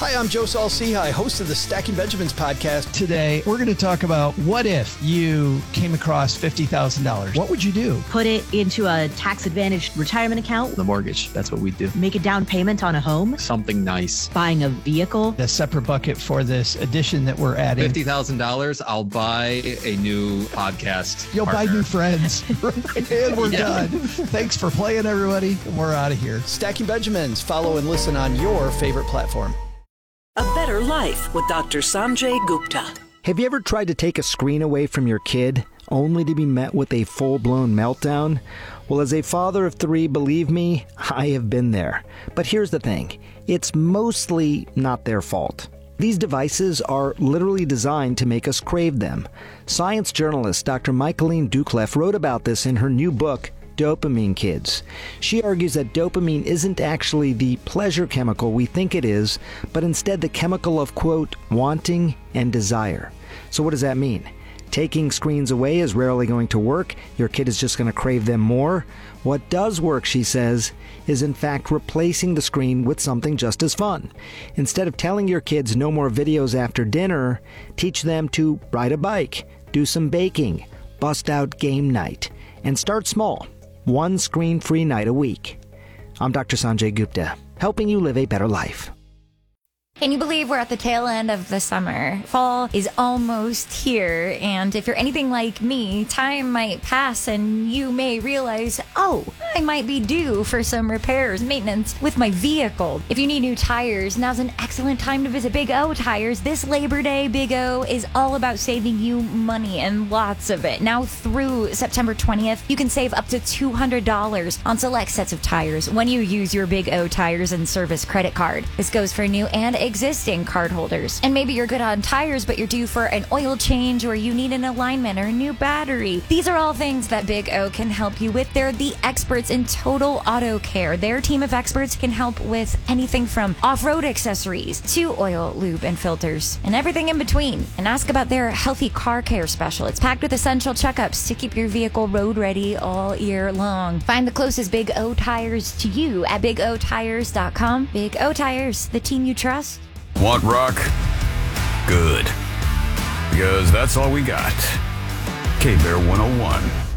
Hi, I'm Joe Saul-Sehy, host of the Stacking Benjamins podcast. Today, we're going to talk about what if you came across $50,000? What would you do? Put it into a tax-advantaged retirement account. The mortgage, that's what we do. Make a down payment on a home. Something nice. Buying a vehicle. A separate bucket for this addition that we're adding. $50,000, I'll buy a new podcast. You'll partner. buy new friends. And we're done. Thanks for playing, everybody. We're out of here. Stacking Benjamins. Follow and listen on your favorite platform. A Better Life with Dr. Sanjay Gupta. Have you ever tried to take a screen away from your kid, only to be met with a full-blown meltdown? Well, as a father of 3, believe me, I have been there. But here's the thing. It's mostly not their fault. These devices are literally designed to make us crave them. Science journalist Dr. Michaeline Doucleff wrote about this in her new book, Dopamine Kids. She argues that dopamine isn't actually the pleasure chemical we think it is, but instead the chemical of, quote, wanting and desire. So what does that mean? Taking screens away is rarely going to work. Your kid is just going to crave them more. What does work, she says, is in fact replacing the screen with something just as fun. Instead of telling your kids no more videos after dinner, teach them to ride a bike, do some baking, bust out game night, and start small. 1 screen-free night a week. I'm Dr. Sanjay Gupta, helping you live a better life. Can you believe we're at the tail end of the summer? Fall is almost here, and if you're anything like me, time might pass and you may realize, oh, I might be due for some repairs, maintenance with my vehicle. If you need new tires, now's an excellent time to visit Big O Tires. This Labor Day, Big O is all about saving you money and lots of it. Now through September 20th, you can save up to $200 on select sets of tires when you use your Big O Tires and Service credit card. This goes for new and existing cardholders. And maybe you're good on tires, but you're due for an oil change or you need an alignment or a new battery. These are all things that Big O can help you with. They're the experts in total auto care. Their team of experts can help with anything from off-road accessories to oil, lube, and filters, and everything in between. And ask about their healthy car care special. It's packed with essential checkups to keep your vehicle road ready all year long. Find the closest Big O Tires to you at bigotires.com. Big O Tires, the team you trust. Want rock? Good. Because that's all we got. K-Bear 101.